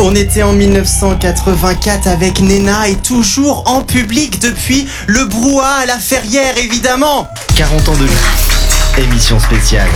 On était en 1984 avec Nena et toujours en public depuis le brouhaha à la Ferrière, évidemment. 40 ans de vie. Émission spéciale.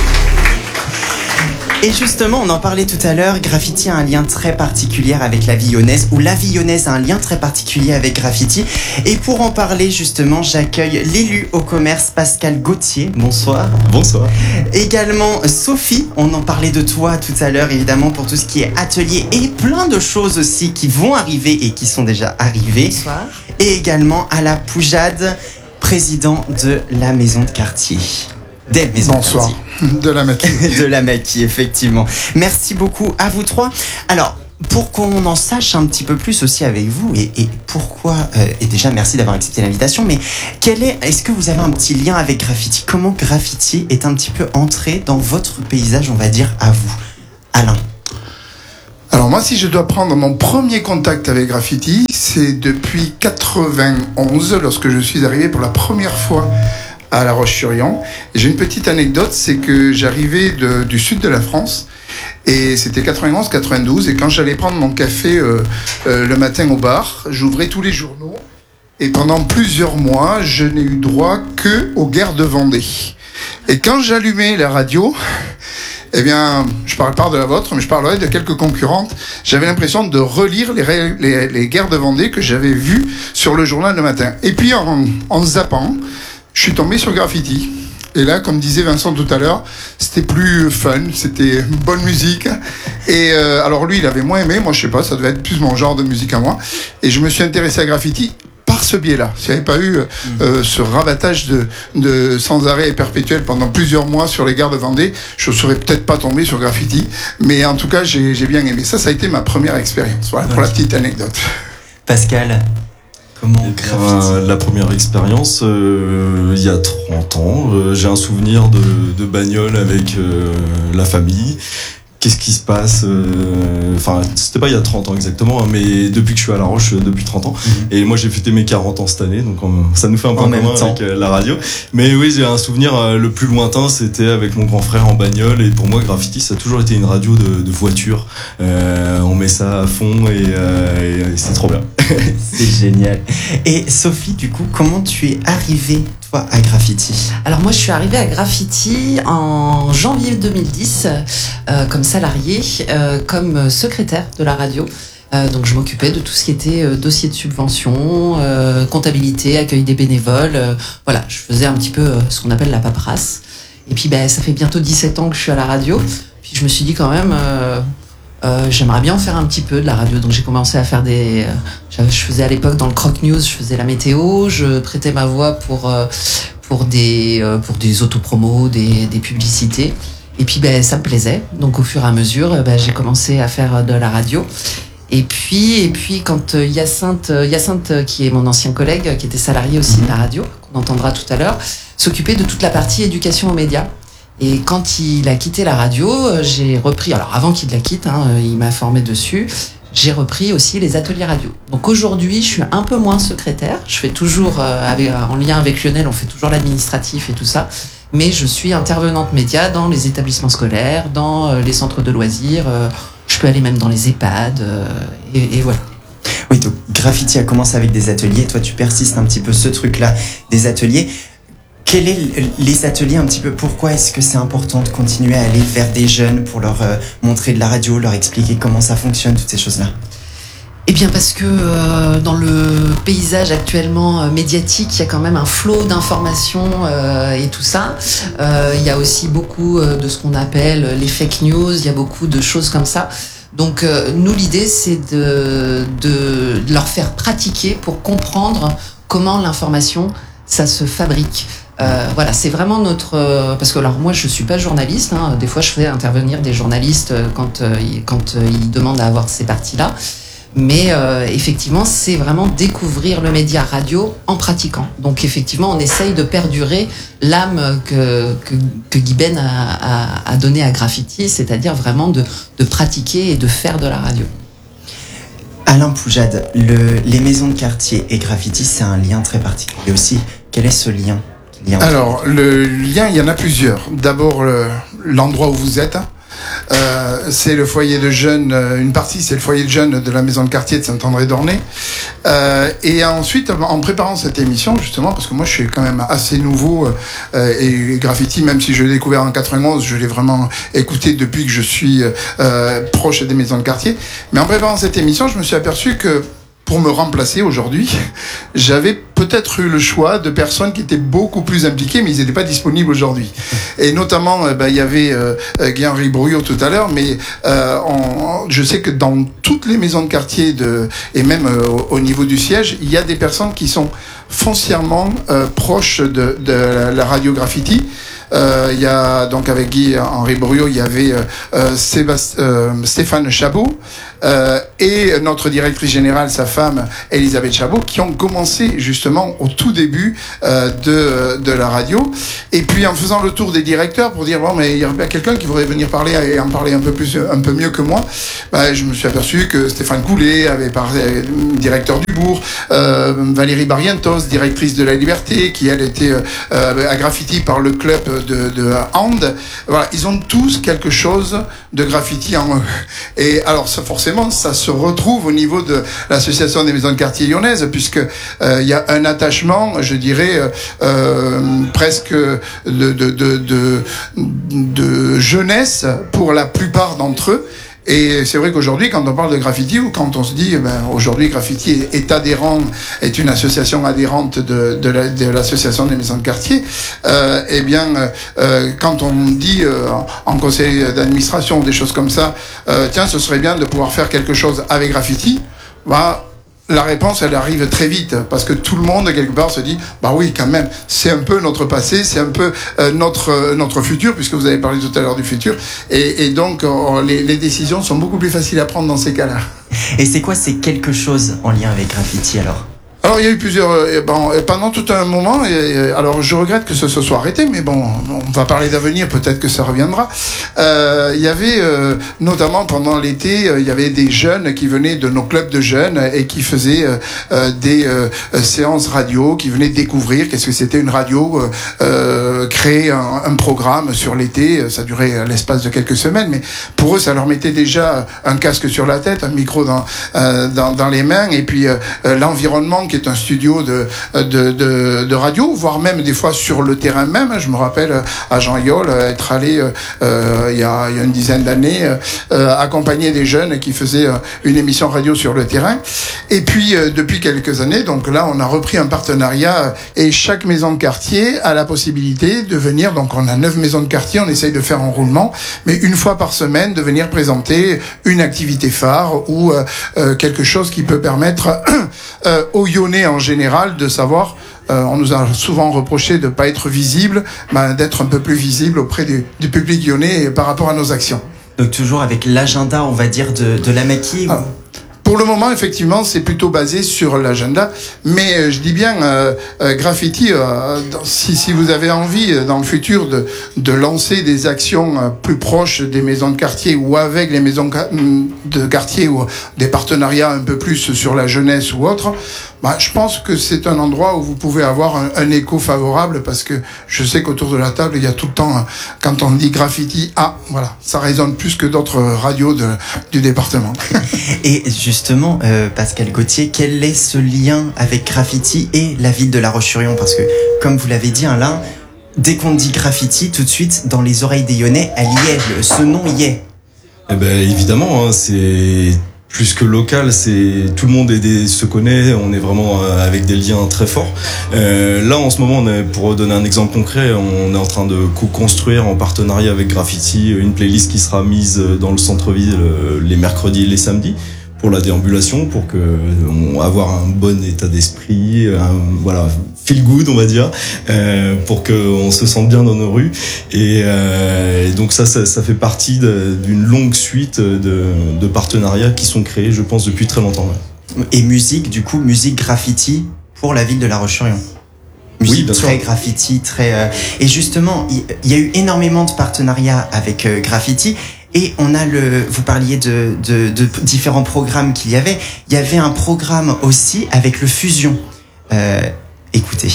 Et justement, on en parlait tout à l'heure, Graffiti a un lien très particulier avec la vie lyonnaise, ou la vie lyonnaise a un lien très particulier avec Graffiti. Et pour en parler, justement, j'accueille l'élu au commerce Pascal Gauthier. Bonsoir. Bonsoir. Également Sophie, on en parlait de toi tout à l'heure, évidemment, pour tout ce qui est atelier et plein de choses aussi qui vont arriver et qui sont déjà arrivées. Bonsoir. Et également à la Poujade, président de la maison de quartier. Des maisons Bonsoir. de quartier. De la maquille. De la maquille, effectivement. Merci beaucoup à vous trois. Alors, pour qu'on en sache un petit peu plus aussi avec vous, et pourquoi, et déjà merci d'avoir accepté l'invitation, mais est-ce que vous avez un petit lien avec Graffiti? Comment Graffiti est un petit peu entré dans votre paysage, on va dire, à vous? Alain. Alors moi, si je dois prendre mon premier contact avec Graffiti, c'est depuis 91, lorsque je suis arrivé pour la première fois à La Roche-sur-Yon. J'ai une petite anecdote, c'est que j'arrivais du sud de la France, et c'était 91-92, et quand j'allais prendre mon café le matin au bar, j'ouvrais tous les journaux, et pendant plusieurs mois, je n'ai eu droit que aux guerres de Vendée. Et quand j'allumais la radio, eh bien, je parle pas de la vôtre, mais je parlerai de quelques concurrentes. J'avais l'impression de relire les guerres de Vendée que j'avais vues sur le journal le matin. Et puis, en zappant, je suis tombé sur Graffiti. Et là, comme disait Vincent tout à l'heure, c'était plus fun, c'était bonne musique. Et alors lui, il avait moins aimé, moi je sais pas, ça devait être plus mon genre de musique à moi. Et je me suis intéressé à Graffiti par ce biais-là. S'il n'y avait pas eu ce rabattage de sans arrêt et perpétuel pendant plusieurs mois sur les gares de Vendée, je ne serais peut-être pas tombé sur Graffiti. Mais en tout cas, j'ai bien aimé. Ça a été ma première expérience. Voilà, pour la petite anecdote. Pascal, comment Graffiti? La première expérience, il y a 30 ans, j'ai un souvenir de bagnole avec la famille. Qu'est-ce qui se passe? Enfin, c'était pas il y a 30 ans exactement, hein, mais depuis que je suis à La Roche, depuis 30 ans. Et moi, j'ai fêté mes 40 ans cette année, donc ça nous fait un point commun avec la radio. Mais oui, j'ai un souvenir le plus lointain, c'était avec mon grand frère en bagnole. Et pour moi, Graffiti, ça a toujours été une radio de voiture. On met ça à fond et c'est trop bien. C'est génial. Et Sophie, du coup, comment tu es arrivée à Graffiti? Alors moi je suis arrivée à Graffiti en janvier 2010 comme salariée, comme secrétaire de la radio. Donc je m'occupais de tout ce qui était dossier de subvention, comptabilité, accueil des bénévoles. Voilà, je faisais un petit peu ce qu'on appelle la paperasse. Et puis ça fait bientôt 17 ans que je suis à la radio. Puis je me suis dit quand même... j'aimerais bien en faire un petit peu de la radio, donc j'ai commencé à faire je faisais à l'époque dans le Croc News, je faisais la météo, je prêtais ma voix pour des autopromos, des publicités, et puis ça me plaisait, donc au fur et à mesure j'ai commencé à faire de la radio. Et puis quand Hyacinthe, qui est mon ancien collègue, qui était salarié aussi de la radio, qu'on entendra tout à l'heure, s'occupait de toute la partie éducation aux médias. Et quand il a quitté la radio, j'ai repris, alors avant qu'il la quitte, il m'a formé dessus, j'ai repris aussi les ateliers radio. Donc aujourd'hui, je suis un peu moins secrétaire, je fais toujours, en lien avec Lionel, on fait toujours l'administratif et tout ça, mais je suis intervenante média dans les établissements scolaires, dans les centres de loisirs, je peux aller même dans les EHPAD, et voilà. Oui, donc Graffiti a commencé avec des ateliers, toi tu persistes un petit peu ce truc-là, des ateliers. Quels sont les ateliers un petit peu? Pourquoi est-ce que c'est important de continuer à aller vers des jeunes pour leur montrer de la radio, leur expliquer comment ça fonctionne, toutes ces choses-là? Eh bien parce que dans le paysage actuellement médiatique, il y a quand même un flot d'informations et tout ça. Il y a aussi beaucoup de ce qu'on appelle les fake news, il y a beaucoup de choses comme ça. Donc nous, l'idée, c'est de leur faire pratiquer pour comprendre comment l'information, ça se fabrique. Voilà, c'est vraiment notre... parce que alors moi, je suis pas journaliste. Des fois, je fais intervenir des journalistes quand ils demandent à avoir ces parties-là. Mais effectivement, c'est vraiment découvrir le média radio en pratiquant. Donc effectivement, on essaye de perdurer l'âme que Guy Ben a donnée à Graffiti, c'est-à-dire vraiment de pratiquer et de faire de la radio. Alain Poujade, les maisons de quartier et Graffiti, c'est un lien très particulier aussi. Quel est ce lien? Alors, le lien, il y en a plusieurs. D'abord, l'endroit où vous êtes. C'est le foyer de jeunes, une partie c'est le foyer de jeunes de la maison de quartier de Saint-André-d'Ornay. Et ensuite, en préparant cette émission, justement, parce que moi je suis quand même assez nouveau, et Graffiti, même si je l'ai découvert en 91, je l'ai vraiment écouté depuis que je suis proche des maisons de quartier. Mais en préparant cette émission, je me suis aperçu que pour me remplacer aujourd'hui, j'avais peut-être eu le choix de personnes qui étaient beaucoup plus impliquées, mais ils n'étaient pas disponibles aujourd'hui. Et notamment, il y avait Guy-Henri Brouillot tout à l'heure, mais je sais que dans toutes les maisons de quartier et même au niveau du siège, il y a des personnes qui sont foncièrement proches de la radio Graffiti. Il y a donc avec Guy-Henri Brouillot, il y avait Stéphane Chabot et notre directrice générale, sa femme Elisabeth Chabot, qui ont commencé justement au tout début de la radio. Et puis en faisant le tour des directeurs pour dire bon, mais il y a quelqu'un qui voudrait venir parler et en parler un peu mieux que moi, je me suis aperçu que Stéphane Coulet avait parlé, directeur du Bourg, Valérie Barrientos, directrice de la Liberté, qui elle était à Graffiti par le club de hand. Voilà, ils ont tous quelque chose de Graffiti en eux. Et alors forcément, ça se retrouve au niveau de l'association des maisons de quartier lyonnaises, puisque il y a un attachement, je dirais, presque de jeunesse pour la plupart d'entre eux. Et c'est vrai qu'aujourd'hui, quand on parle de Graffiti, ou quand on se dit, aujourd'hui, Graffiti est une association adhérente de l'association des maisons de quartier, quand on dit en conseil d'administration des choses comme ça, tiens, ce serait bien de pouvoir faire quelque chose avec Graffiti, la réponse, elle arrive très vite, parce que tout le monde, quelque part, se dit, oui, quand même, c'est un peu notre passé, c'est un peu notre futur, puisque vous avez parlé tout à l'heure du futur, et donc, les décisions sont beaucoup plus faciles à prendre dans ces cas-là. Et c'est quoi, c'est quelque chose en lien avec Graffiti, alors ? Alors il y a eu plusieurs pendant tout un moment, alors je regrette que ce se soit arrêté, mais bon, on va parler d'avenir, peut-être que ça reviendra. Il y avait notamment pendant l'été, il y avait des jeunes qui venaient de nos clubs de jeunes et qui faisaient des séances radio, qui venaient découvrir qu'est-ce que c'était une radio, créer un programme sur l'été. Ça durait l'espace de quelques semaines, mais pour eux ça leur mettait déjà un casque sur la tête, un micro dans les mains, et puis l'environnement qui est un studio de radio, voire même des fois sur le terrain même. Je me rappelle à Jean-Yol être allé il y a une dizaine d'années accompagner des jeunes qui faisaient une émission radio sur le terrain. Et puis depuis quelques années, donc là on a repris un partenariat et chaque maison de quartier a la possibilité de venir, donc on a 9 maisons de quartier, on essaye de faire un roulement, mais une fois par semaine de venir présenter une activité phare ou quelque chose qui peut permettre aux Lyonnais en général de savoir, on nous a souvent reproché de ne pas être visible, d'être un peu plus visible auprès du public lyonnais par rapport à nos actions. Donc toujours avec l'agenda, on va dire, de la maquille. Pour le moment, effectivement, c'est plutôt basé sur l'agenda, mais je dis bien Graffiti, si vous avez envie dans le futur de lancer des actions plus proches des maisons de quartier ou avec les maisons de quartier ou des partenariats un peu plus sur la jeunesse ou autre, je pense que c'est un endroit où vous pouvez avoir un écho favorable, parce que je sais qu'autour de la table, il y a tout le temps, quand on dit Graffiti, voilà, ça résonne plus que d'autres radios du département. Et justement, Pascal Gauthier, quel est ce lien avec Graffiti et la ville de La Roche-sur-Yon ? Parce que, comme vous l'avez dit, Alain, dès qu'on dit Graffiti, tout de suite, dans les oreilles des Lyonnais, elle y est, ce nom y est. Eh ben, évidemment, c'est plus que local, c'est tout le monde se connaît, on est vraiment avec des liens très forts. Là en ce moment, pour donner un exemple concret, on est en train de co-construire en partenariat avec Graffiti une playlist qui sera mise dans le centre-ville les mercredis et les samedis pour la déambulation, pour avoir un bon état d'esprit, feel good on va dire, pour qu'on se sente bien dans nos rues, et donc ça fait partie d'une longue suite de partenariats qui sont créés, je pense, depuis très longtemps. Ouais. Et musique Graffiti pour la ville de La Roche-sur-Yon. Musique oui, très Graffiti, très et justement il y a eu énormément de partenariats avec Graffiti. Et on a vous parliez de différents programmes qu'il y avait. Il y avait un programme aussi avec le Fusion. Écoutez.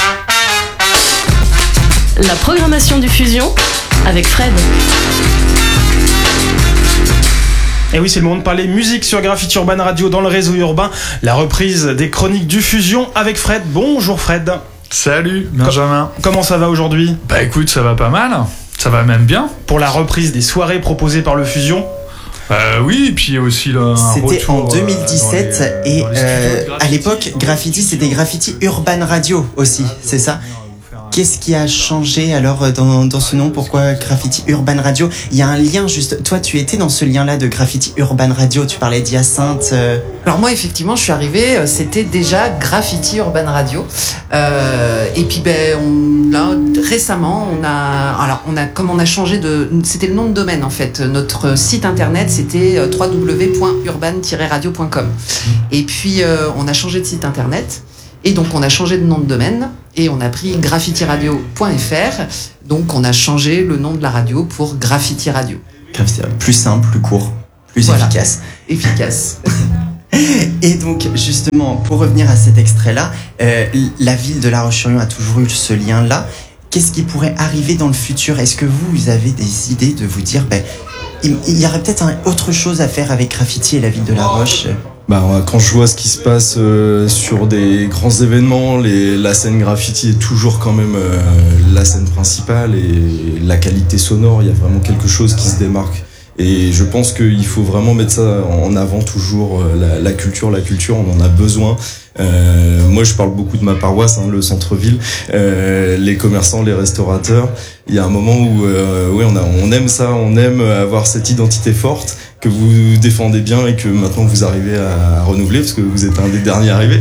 La programmation du Fusion avec Fred. Et oui, c'est le moment de parler musique sur Graffiti Urban Radio dans le réseau urbain. La reprise des chroniques du Fusion avec Fred. Bonjour Fred. Salut Benjamin. Comment ça va aujourd'hui ? Bah écoute, ça va pas mal. Ça va même bien. Pour la reprise des soirées proposées par le Fusion ? Oui, et puis aussi là. C'était en 2017 et à l'époque, Graffiti, c'était Graffiti Urban Radio aussi, c'est ça ? Qu'est-ce qui a changé alors dans ce nom ? Pourquoi Graffiti Urban Radio ? Il y a un lien juste. Toi, tu étais dans ce lien-là de Graffiti Urban Radio. Tu parlais d'Hyacinthe. Alors moi, effectivement, je suis arrivée. C'était déjà Graffiti Urban Radio. Et puis, récemment, comme on a changé c'était le nom de domaine en fait. Notre site internet, c'était www.urban-radio.com. Et puis, on a changé de site internet. Et donc, on a changé de nom de domaine et on a pris graffitiradio.fr. Donc, on a changé le nom de la radio pour Graffiti Radio. Plus simple, plus court, plus efficace. Efficace. Et donc, justement, pour revenir à cet extrait-là, la ville de La Roche-sur-Yon a toujours eu ce lien-là. Qu'est-ce qui pourrait arriver dans le futur ? Est-ce que vous avez des idées de vous dire, il y aurait peut-être autre chose à faire avec Graffiti et la ville de La Roche ? Quand je vois ce qui se passe sur des grands événements, la scène graffiti est toujours quand même la scène principale et la qualité sonore, il y a vraiment quelque chose qui se démarque. Et je pense qu'il faut vraiment mettre ça en avant toujours, la culture, on en a besoin. Moi, je parle beaucoup de ma paroisse, le centre-ville, les commerçants, les restaurateurs. Il y a un moment où on aime ça, on aime avoir cette identité forte que vous défendez bien et que maintenant vous arrivez à renouveler parce que vous êtes un des derniers arrivés.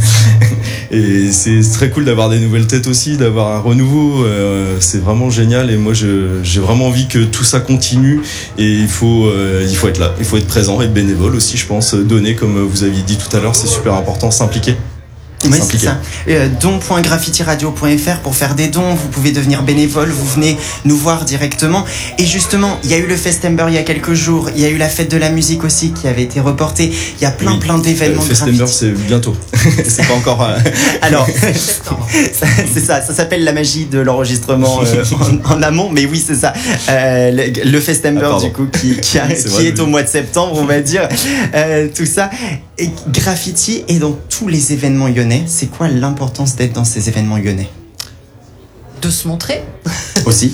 Et c'est très cool d'avoir des nouvelles têtes aussi, d'avoir un renouveau. C'est vraiment génial et moi j'ai vraiment envie que tout ça continue et il faut être là, il faut être présent, être bénévole aussi, je pense, donner comme vous aviez dit tout à l'heure, c'est super important, s'impliquer. Oui, c'est ça. Don.graffitiradio.fr pour faire des dons. Vous pouvez devenir bénévole. Vous venez nous voir directement. Et justement, il y a eu le Festember il y a quelques jours. Il y a eu la fête de la musique aussi qui avait été reportée. Il y a plein d'événements. Festember, c'est bientôt. C'est pas encore. Alors, c'est ça. Ça s'appelle la magie de l'enregistrement en amont. Mais oui, c'est ça. Le Festember, du coup, qui est au mois de septembre, on va dire. Tout ça. Et Graffiti est dans tous les événements lyonnais. C'est quoi l'importance d'être dans ces événements lyonnais ? De se montrer. Aussi.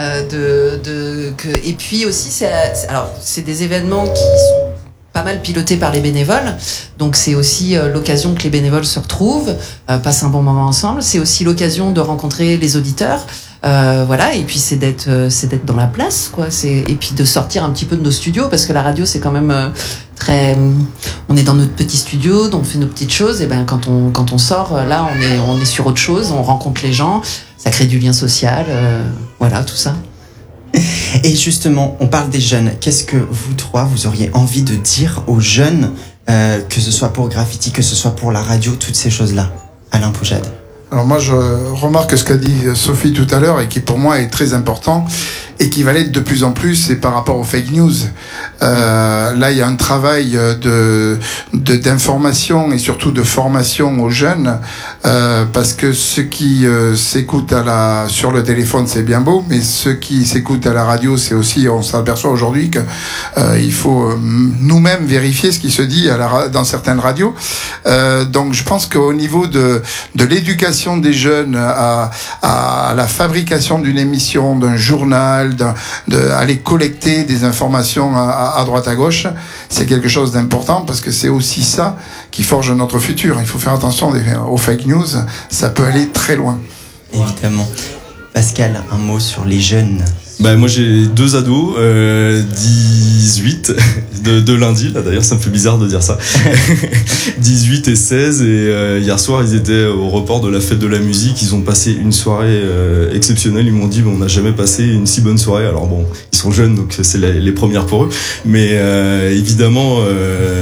Et puis aussi, c'est des événements qui sont pas mal pilotés par les bénévoles. Donc c'est aussi l'occasion que les bénévoles se retrouvent, passent un bon moment ensemble. C'est aussi l'occasion de rencontrer les auditeurs. Et puis c'est d'être dans la place, quoi. Et puis de sortir un petit peu de nos studios parce que la radio c'est quand même on est dans notre petit studio, donc on fait nos petites choses. Et quand on sort, là on est sur autre chose, on rencontre les gens, ça crée du lien social, tout ça. Et justement, on parle des jeunes. Qu'est-ce que vous trois vous auriez envie de dire aux jeunes, que ce soit pour Graffiti, que ce soit pour la radio, toutes ces choses-là, Alain Poujade? Alors moi, je remarque ce qu'a dit Sophie tout à l'heure et qui pour moi est très important et qui va l'être de plus en plus, c'est par rapport aux fake news. Là, il y a un travail d'information et surtout de formation aux jeunes, parce que ceux qui s'écoutent sur le téléphone, c'est bien beau, mais ceux qui s'écoutent à la radio, c'est aussi, on s'aperçoit aujourd'hui que il faut nous-mêmes vérifier ce qui se dit dans certaines radios. Donc, je pense qu'au niveau de l'éducation des jeunes à la fabrication d'une émission, d'un journal, aller collecter des informations à droite à gauche, c'est quelque chose d'important parce que c'est aussi ça qui forge notre futur. Il faut faire attention aux fake news, ça peut aller très loin. Évidemment. Pascal, un mot sur les jeunes. Moi j'ai 2 ados, 18 de lundi, là d'ailleurs ça me fait bizarre de dire ça. 18 et 16 et hier soir ils étaient au report de la fête de la musique, ils ont passé une soirée exceptionnelle, ils m'ont dit on n'a jamais passé une si bonne soirée. Alors bon, ils sont jeunes donc c'est les premières pour eux, mais évidemment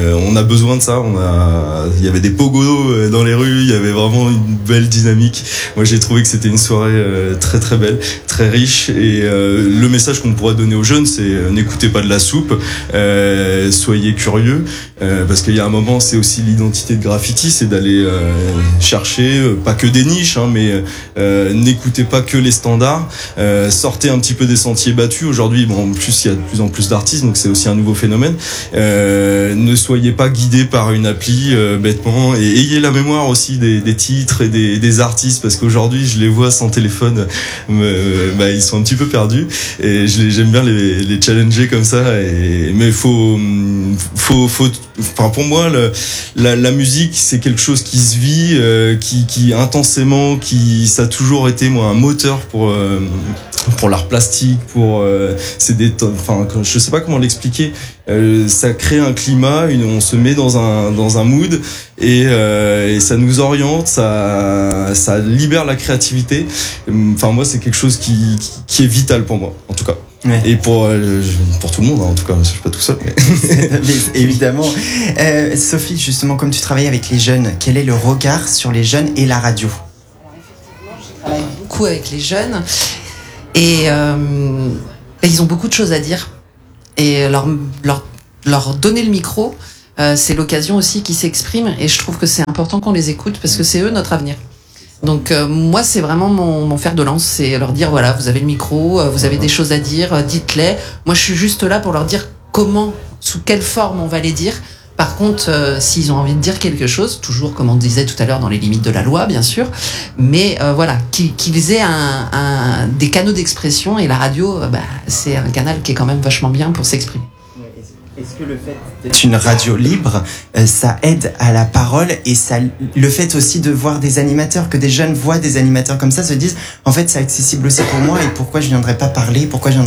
On a besoin de ça. Il y avait des pogos dans les rues. Il y avait vraiment une belle dynamique. Moi, j'ai trouvé que c'était une soirée très très belle, très riche. Et le message qu'on pourrait donner aux jeunes, c'est n'écoutez pas de la soupe, soyez curieux, parce qu'il y a un moment, c'est aussi l'identité de graffiti, c'est d'aller chercher pas que des niches, hein, mais n'écoutez pas que les standards, sortez un petit peu des sentiers battus. Aujourd'hui, bon, en plus il y a de plus en plus d'artistes, donc c'est aussi un nouveau phénomène. Ne soyez pas guidés par une appli bêtement, et ayez la mémoire aussi des titres et des artistes, parce qu'aujourd'hui je les vois sans téléphone, ils sont un petit peu perdus, et j'aime bien les challenger comme ça. Mais enfin, pour moi, la musique, c'est quelque chose qui se vit, qui intensément, ça a toujours été, moi, un moteur pour l'art plastique, enfin, je sais pas comment l'expliquer. Ça crée un climat, on se met dans un mood, et ça nous oriente, ça libère la créativité. Enfin, moi, c'est quelque chose qui est vital pour moi, en tout cas. Ouais. Et pour tout le monde, hein, en tout cas, je suis pas tout seul. Mais évidemment. Sophie, justement, comme tu travailles avec les jeunes, quel est le regard sur les jeunes et la radio? Je travaille beaucoup avec les jeunes, et ils ont beaucoup de choses à dire, et leur donner le micro, c'est l'occasion aussi qu'ils s'expriment, et je trouve que c'est important qu'on les écoute, parce que c'est eux notre avenir. Donc moi, c'est vraiment mon fer de lance, c'est leur dire, voilà, vous avez le micro, vous avez des choses à dire, dites-les. Moi, je suis juste là pour leur dire comment, sous quelle forme on va les dire. Par contre, s'ils ont envie de dire quelque chose, toujours comme on disait tout à l'heure, dans les limites de la loi, bien sûr, mais voilà, qu'ils aient des canaux d'expression, et la radio, c'est un canal qui est quand même vachement bien pour s'exprimer. Est-ce que le fait d'être une radio libre, ça aide à la parole, et le fait aussi de voir des animateurs, que des jeunes voient des animateurs comme ça, se disent, en fait, c'est accessible aussi pour moi, et pourquoi je viendrais pas parler, pourquoi je viendrais